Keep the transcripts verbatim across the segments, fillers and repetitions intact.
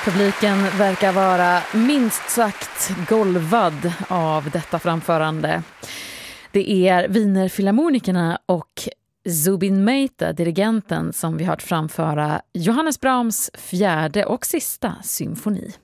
Publiken verkar vara minst sagt golvad av detta framförande. Det är Wienerfilharmonikerna och Zubin Mehta, dirigenten, som vi hört framföra Johannes Brahms fjärde och sista symfoni.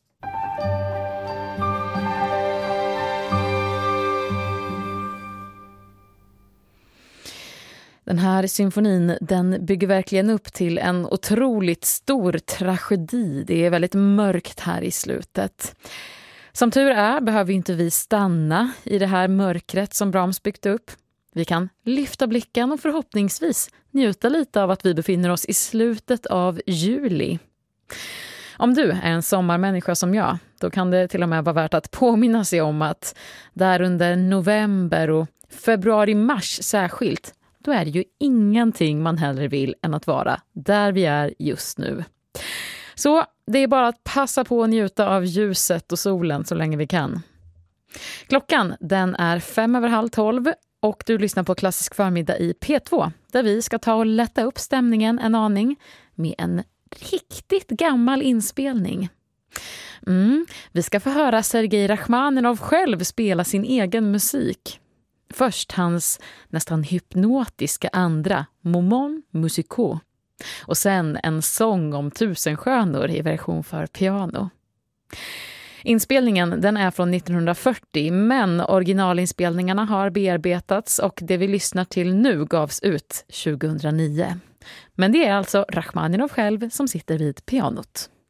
Den här symfonin, den bygger verkligen upp till en otroligt stor tragedi. Det är väldigt mörkt här i slutet. Som tur är behöver inte vi stanna i det här mörkret som Brahms byggt upp. Vi kan lyfta blicken och förhoppningsvis njuta lite av att vi befinner oss i slutet av juli. Om du är en sommarmänniska som jag, då kan det till och med vara värt att påminna sig om att där under november och februari-mars särskilt, då är det ju ingenting man hellre vill än att vara där vi är just nu. Så det är bara att passa på att njuta av ljuset och solen så länge vi kan. Klockan, den är fem över halv tolv och du lyssnar på Klassisk förmiddag i P två, där vi ska ta och lätta upp stämningen en aning med en riktigt gammal inspelning. Mm, vi ska få höra Sergej Rachmaninov själv spela sin egen musik. Först hans nästan hypnotiska andra, Moments musicaux. Och sen en sång om tusenskönor i version för piano. Inspelningen, den är från nittonhundrafyrtio, men originalinspelningarna har bearbetats och det vi lyssnar till nu gavs ut tjugohundranio. Men det är alltså Rachmaninov själv som sitter vid pianot.